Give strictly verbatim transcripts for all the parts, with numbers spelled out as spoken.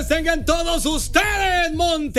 tardes tengan todos ustedes,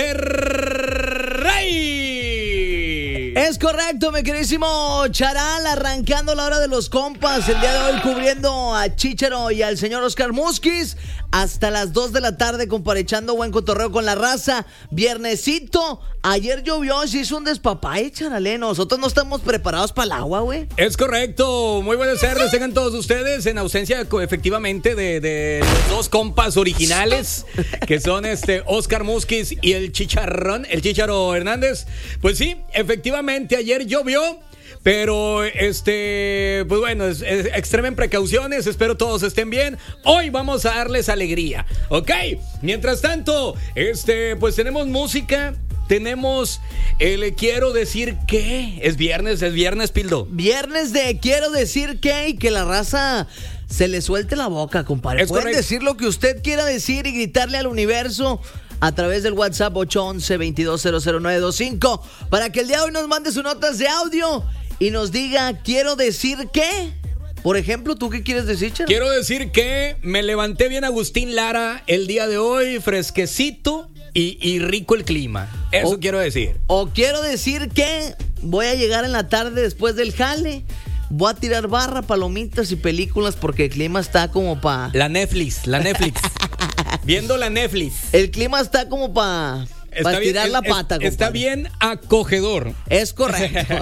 Monterrey. Es correcto, mi queridísimo Charal, arrancando la hora de los compas. El día de hoy cubriendo a Chícharo y al señor Oscar Musquiz hasta las dos de la tarde, comparechando buen cotorreo con la raza. Viernesito, ayer llovió, se hizo un despapalle, Charalé. Nosotros no estamos preparados para el agua, güey. Es correcto, muy buenas tardes tengan todos ustedes, en ausencia efectivamente de, de los dos compas originales, que son este Oscar Musquiz y el Chicharrón, el Chícharo Hernández. Pues sí, efectivamente ayer llovió, pero este, pues bueno, es, es, extremen precauciones, espero todos estén bien. Hoy vamos a darles alegría, ¿ok? Mientras tanto, este, pues tenemos música. Tenemos el quiero decir que es viernes, es viernes, Pildo. Viernes de quiero decir que y que la raza se le suelte la boca, compadre. Es Pueden correcto. decir lo que usted quiera decir y gritarle al universo a través del WhatsApp ocho once, veintidós cero cero nueve veinticinco para que el día de hoy nos mande sus notas de audio y nos diga quiero decir que. Por ejemplo, ¿tú qué quieres decir, Charo? Quiero decir que me levanté bien Agustín Lara el día de hoy, fresquecito y, y rico el clima. Eso O- quiero decir. O quiero decir que voy a llegar en la tarde después del jale, voy a tirar barra, palomitas y películas porque el clima está como pa... La Netflix, la Netflix. Viendo la Netflix. El clima está como pa... Para estirar bien, la es- pata, es- está compadre. bien acogedor. Es correcto.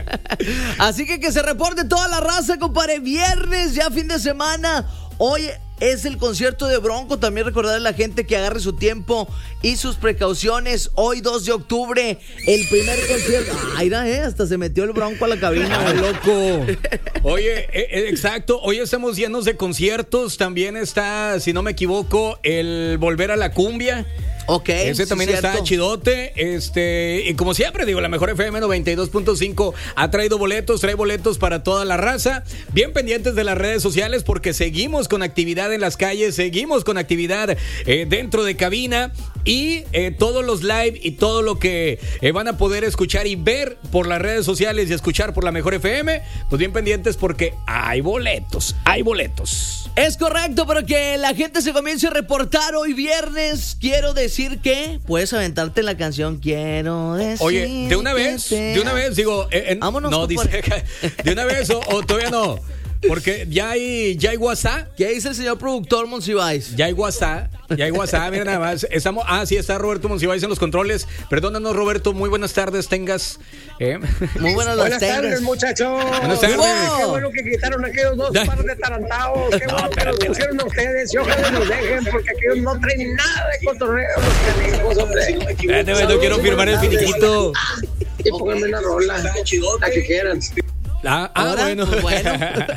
Así que que se reporte toda la raza, compadre. Viernes, ya fin de semana. Hoy es el concierto de Bronco. También recordarle a la gente que agarre su tiempo y sus precauciones. Hoy, dos de octubre, el primer concierto. Ay, mira, eh, hasta se metió el Bronco a la cabina. ¡Ah, loco! Oye, eh, eh, exacto. Hoy estamos llenos de conciertos. También está, si no me equivoco, el Volver a la Cumbia. Ok, Ese sí, también cierto. está chidote. Este, y como siempre, digo, la mejor F M noventa y dos punto cinco ha traído boletos, trae boletos para toda la raza. Bien pendientes de las redes sociales porque seguimos con actividad en las calles, seguimos con actividad eh, dentro de cabina. Y eh, todos los live y todo lo que eh, van a poder escuchar y ver por las redes sociales y escuchar por la mejor F M, pues bien pendientes porque hay boletos, hay boletos. Es correcto, pero que la gente se comience a reportar hoy viernes. Quiero decir que puedes aventarte la canción Quiero decir. Oye, de una que vez, te de una vez, digo, eh, en- Vámonos, no, dice, compadre. de una vez o, o todavía no, porque ya hay, ya hay WhatsApp, ¿Qué dice el señor productor Monsiváis? ya hay WhatsApp, ya hay WhatsApp, mira nada más, estamos, ah, sí, está Roberto Monsiváis en los controles, perdónanos Roberto, muy buenas tardes tengas, eh. Muy buenas las Buenas tardes, tengas. muchachos. Buenas tardes. Qué bueno que quitaron aquellos dos Ya. pares de tarantados. Qué bueno que los pusieron a ustedes. Y ojalá nos dejen, porque aquellos no traen nada de cotorreo. Los canijos, hombre. Espérate, güey, no quiero firmar el finiquito. Y pónganme una rola, la que quieran. Ah, ah, Ahora, bueno. pues bueno.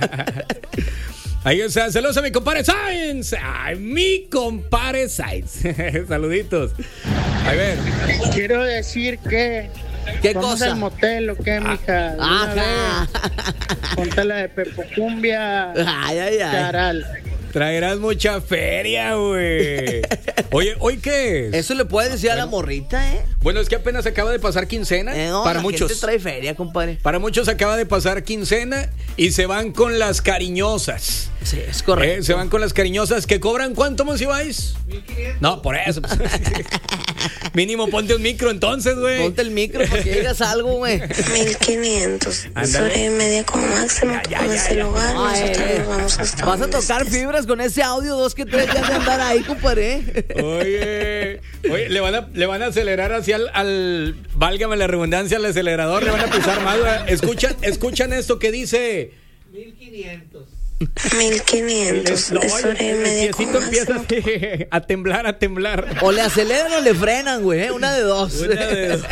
Ahí está, saludos a mi compadre Sainz. Ay, mi compadre Sainz. Saluditos. A ver. Quiero decir que ¿Qué vamos cosa? al motel, ¿o qué, mija? De una Ajá. vez, ponte la de Pepo Cumbia, Ay, ay, ay. Charal. Traerás mucha feria, güey. Oye, ¿hoy qué es? Eso le puedes decir a la morrita, ¿eh? Bueno, es que apenas acaba de pasar quincena. Eh, no, para la muchos. gente trae feria, compadre. Para muchos acaba de pasar quincena y se van con las cariñosas. Sí, es correcto. Eh, se van con las cariñosas que cobran ¿cuánto, Monsiváis? mil quinientos. No, por eso. Pues. Mínimo ponte un micro entonces, güey. Ponte el micro para que digas algo, güey. mil quinientos, Ándale. hora y media como máximo, Ya, ya, como ya, es el ya. lugar, Ay, nosotros eh. nos vamos hasta Vas a donde tocar estés. fibras con ese audio, dos que tres ya de andar ahí, compadre. Oye, oye, le van a, le van a acelerar hacia al, al, válgame la redundancia, al acelerador, le van a pisar más. güey. Escuchan, escuchan esto que dice. mil quinientos, No, es hora y el media como piecito empieza máximo. así, a temblar, a temblar. O le aceleran o le frenan, güey. ¿eh? Una de dos. Una de dos.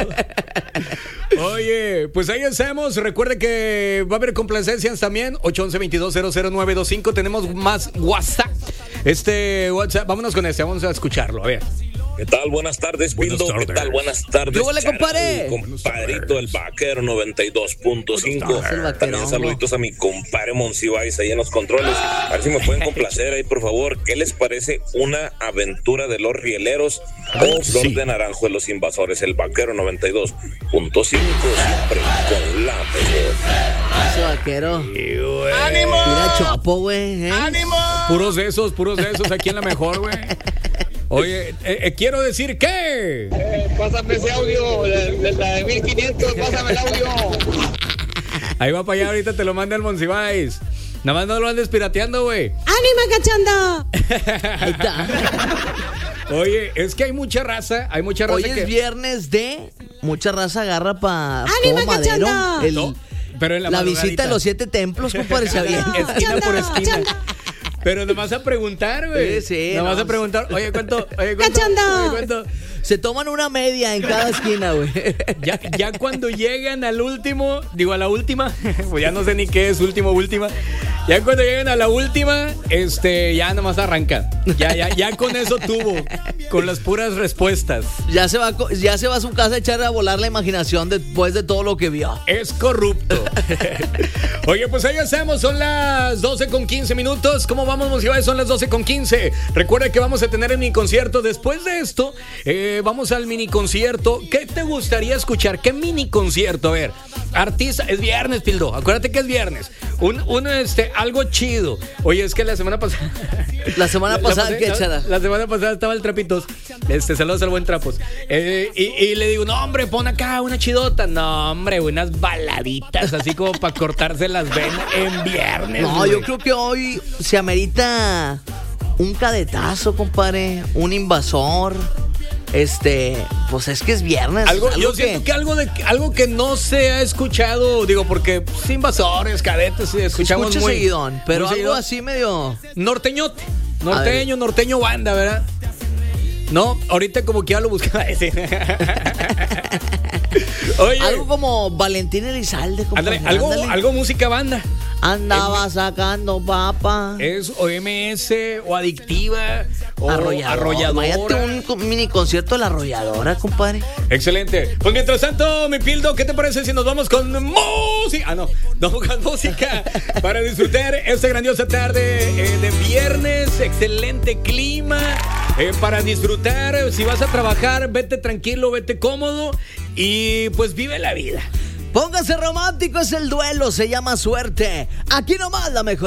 Oye, pues ahí estamos. Recuerde que va a haber complacencias también. ocho once, veintidós cero cero nueve veinticinco. Tenemos más WhatsApp. Este WhatsApp, vámonos con este, vamos a escucharlo. A ver. ¿Qué tal? Buenas tardes, Bildo. ¿Qué tal? Buenas tardes. ¿Qué huele, Charal, compadre? Compadrito, el vaquero noventa y dos punto cinco. tardes, el vaquero. También saluditos a mi compadre Monsiváis ahí en los controles. A ver si me pueden complacer ahí, por favor. ¿Qué les parece una aventura de los rieleros o Flor Sí. de Naranjo de los Invasores? El vaquero noventa y dos punto cinco, siempre con la mejor. Ese vaquero. ¡Ánimo! Mira chopo, güey. ¿eh? Puros de esos, puros de esos aquí en la mejor, güey. Oye, eh, eh, quiero decir que... Eh, pásame ese audio, de, de la de mil quinientos, pásame el audio. Ahí va para allá, ahorita te lo manda el Monsiváis. Nada más no lo andes pirateando, güey. ¡Ánima, cachando! Ahí está. Oye, es que hay mucha raza, hay mucha raza Hoy que... es viernes de mucha raza agarra para ¡Ánima, Madero. cachando! El- No, pero en la, la madrugadita. visita a los siete templos, compadre, se había. Esquina por Cachando, esquina. cachando. Pero nomás a preguntar, güey. Sí, sí, Nomás no, a preguntar, oye, ¿cuánto? Oye, ¿cuánto? Cachando. Oye, ¿cuánto? Se toman una media en cada esquina, güey. Ya, ya cuando llegan al último, digo a la última, pues ya no sé ni qué es último, última. Ya cuando llegan a la última, este, ya nomás arranca. Ya, ya, ya con eso tuvo, con las puras respuestas. Ya se va, co- ya se va a su casa a echar a volar la imaginación después de todo lo que vio. Es corrupto. Oye, pues ahí estamos, son las doce con quince minutos. ¿Cómo vamos, Monsiváis? Son las doce con quince. Recuerda que vamos a tener el mini concierto. Después de esto, eh, vamos al mini concierto. ¿Qué te gustaría escuchar? ¿Qué mini concierto? A ver, artista, es viernes, Pildo. Acuérdate que es viernes. Un, un este, algo chido. Oye, es que la semana pasada. La semana pasada, ¿qué, la, Chara? la semana pasada estaba el Trapitos. Este, saludos al buen Trapos. Eh, y, y le digo, no, hombre, pon acá una chidota. No, hombre, unas baladitas así como para cortarse las venas en viernes. No, güey. yo creo que hoy se amerita un cadetazo, compadre. Un invasor. Este, pues es que es viernes. Algo, yo siento que algo de algo que no se ha escuchado, digo, porque pues, invasores, cadetes, sí, escuchamos escucha muy seguidón, pero muy algo seguidón. así medio. Norteñote, norteño, norteño banda, ¿verdad? No, ahorita como que ya lo buscaba ese. Oye, Algo como Valentín Elizalde, compadre. ándale, algo, ándale. algo música banda. Andaba sacando papa. Es o M S o adictiva o Arrolladora. arrolladora. Imagínate un co- mini concierto de la arrolladora, compadre. Excelente. Pues mientras tanto, mi Pildo, ¿qué te parece si nos vamos con música? Ah, no, no con música para disfrutar esta grandiosa tarde eh, de viernes. Excelente clima eh, para disfrutar. Si vas a trabajar, vete tranquilo, vete cómodo y pues vive la vida. Póngase romántico, es el duelo, se llama Suerte. Aquí nomás la mejor.